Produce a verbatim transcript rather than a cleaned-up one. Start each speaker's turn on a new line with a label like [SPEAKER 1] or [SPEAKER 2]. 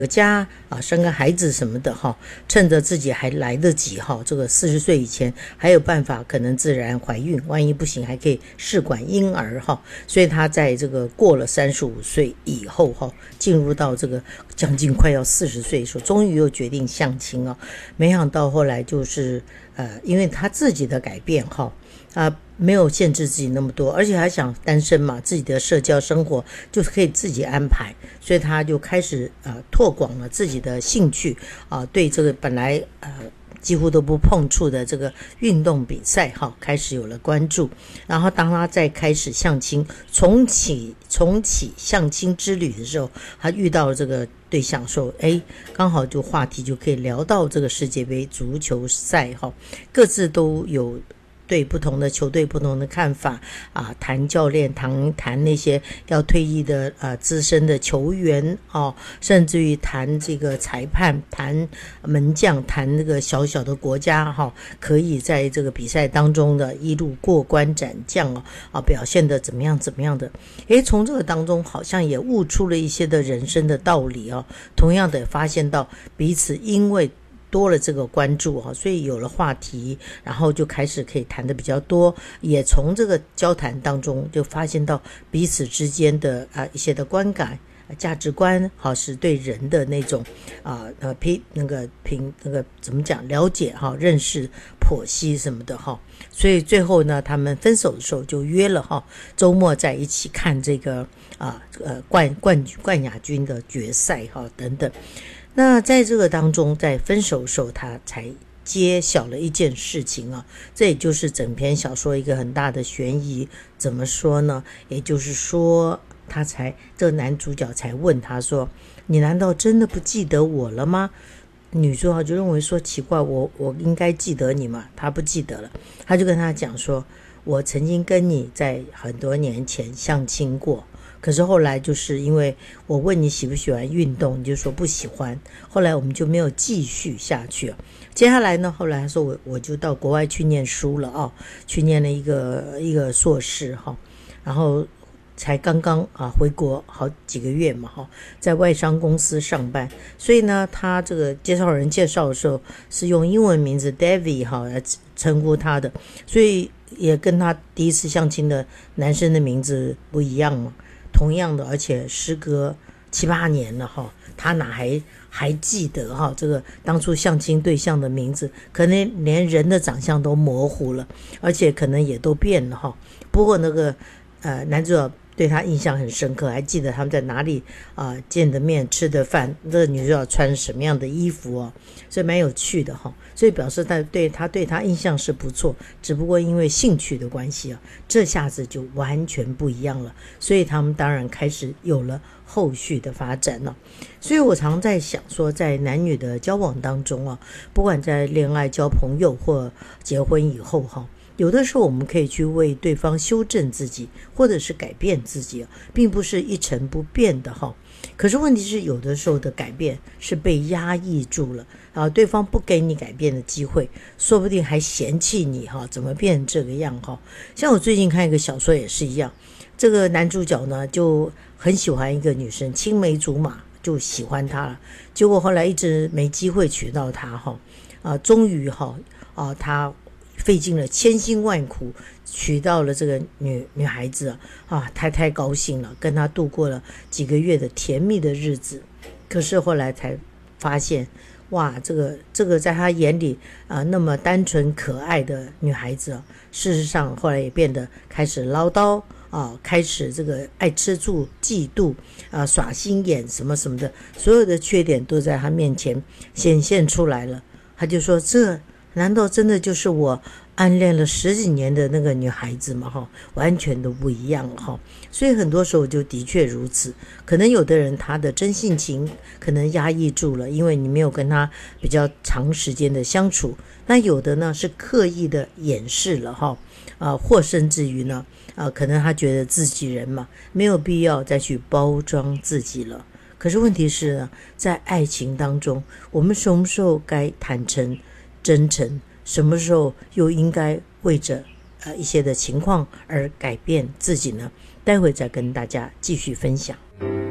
[SPEAKER 1] 个家啊，生个孩子什么的哈，趁着自己还来得及哈，这个四十岁以前还有办法，可能自然怀孕，万一不行还可以试管婴儿哈。所以他在这个过了三十五岁以后哈，进入到这个将近快要四十岁的时候，终于又决定相亲啊。没想到后来就是呃，因为他自己的改变哈。啊，没有限制自己那么多，而且还想单身嘛，自己的社交生活就可以自己安排，所以他就开始呃拓广了自己的兴趣啊，对这个本来呃几乎都不碰触的这个运动比赛哈，开始有了关注。然后当他再开始相亲，重启重启相亲之旅的时候，他遇到了这个对象说，哎，刚好就话题就可以聊到这个世界杯足球赛哈，各自都有对不同的球队不同的看法啊，谈教练，谈谈那些要退役的呃资深的球员哦，甚至于谈这个裁判，谈门将，谈那个小小的国家哈、哦，可以在这个比赛当中的一路过关斩将哦，啊表现的怎么样怎么样的，诶，从这个当中好像也悟出了一些的人生的道理哦，同样的发现到彼此因为多了这个关注哈，所以有了话题，然后就开始可以谈的比较多，也从这个交谈当中就发现到彼此之间的啊一些的观感、价值观，好是对人的那种啊呃评那个评那个怎么讲了解哈、认识、剖析什么的哈，所以最后呢，他们分手的时候就约了哈，周末在一起看这个啊呃冠冠冠亚军的决赛哈等等。那在这个当中，在分手的时候，他才揭晓了一件事情啊，这也就是整篇小说一个很大的悬疑。怎么说呢？也就是说，他才这个男主角才问他说：“你难道真的不记得我了吗？”女主角就认为说：“奇怪，我我应该记得你嘛？”他不记得了，他就跟他讲说：“我曾经跟你在很多年前相亲过。”可是后来就是因为我问你喜不喜欢运动，你就说不喜欢，后来我们就没有继续下去。接下来呢，后来他说我我就到国外去念书了啊，去念了一个一个硕士哈，然后才刚刚啊回国好几个月嘛哈，在外商公司上班，所以呢，他这个介绍人介绍的时候是用英文名字 David 哈来称呼他的，所以也跟他第一次相亲的男生的名字不一样嘛。同样的，而且时隔七八年了哈，他哪还还记得哈这个当初相亲对象的名字？可能连人的长相都模糊了，而且可能也都变了哈。不过那个呃男主角对他印象很深刻，还记得他们在哪里啊、呃、见的面、吃的饭，这个女主角穿什么样的衣服哦，所以蛮有趣的哈。所以表示他对他对他印象是不错，只不过因为兴趣的关系啊，这下子就完全不一样了。所以他们当然开始有了后续的发展了。所以我常在想说，在男女的交往当中啊，不管在恋爱、交朋友或结婚以后哈。有的时候我们可以去为对方修正自己，或者是改变自己，并不是一成不变的哈。可是问题是，有的时候的改变是被压抑住了啊，对方不给你改变的机会，说不定还嫌弃你哈，怎么变成这个样哈？像我最近看一个小说也是一样，这个男主角呢就很喜欢一个女生，青梅竹马就喜欢她了，结果后来一直没机会娶到她哈，啊，终于哈啊他。费尽了千辛万苦娶到了这个女女孩子啊，啊，太太高兴了，跟她度过了几个月的甜蜜的日子。可是后来才发现，哇，这个这个在他眼里啊、呃、那么单纯可爱的女孩子啊，事实上后来也变得开始唠叨啊，开始这个爱吃醋、嫉妒啊、耍心眼什么什么的，所有的缺点都在他面前显现出来了。他就说这。难道真的就是我暗恋了十几年的那个女孩子吗？哈，完全都不一样哈。所以很多时候就的确如此。可能有的人他的真性情可能压抑住了，因为你没有跟他比较长时间的相处。那有的呢是刻意的掩饰了哈，啊、呃，或甚至于呢，啊、呃，可能他觉得自己人嘛，没有必要再去包装自己了。可是问题是呢，在爱情当中，我们什么时候该坦诚？真诚，什么时候又应该为着呃一些的情况而改变自己呢？待会再跟大家继续分享。